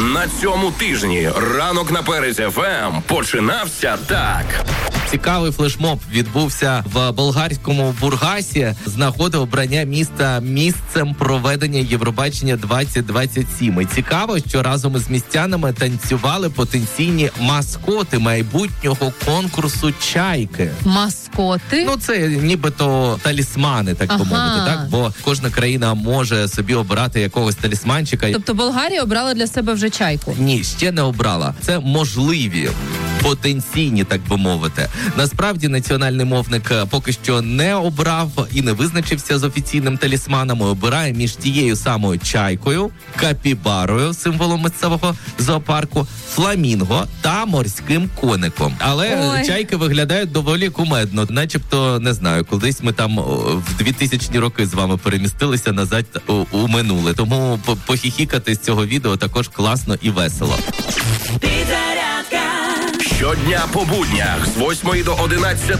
На цьому тижні ранок на Перезі ФМ починався так. Цікавий флешмоб відбувся в болгарському Бургасі з нагоди обрання міста місцем проведення Євробачення 2027. І цікаво, що разом із містянами танцювали потенційні маскоти майбутнього конкурсу «Чайки». Маскоти? Ну, це нібито талісмани, так би мовити, так? Бо кожна країна може собі обирати якогось талісманчика. Тобто Болгарія обрала для себе вже чайку? Ні, ще не обрала. Це можливі, потенційні, так би мовити. Насправді, національний мовник поки що не обрав і не визначився з офіційним талісманом. Обирає між тією самою чайкою, капібарою, символом місцевого зоопарку, фламінго та морським коником. Але чайки виглядають доволі кумедно. Начебто, не знаю, колись ми там в 2000-ні роки з вами перемістилися назад у минуле. Тому похіхікати з цього відео також класно і весело. Щодня по буднях з 8 до 11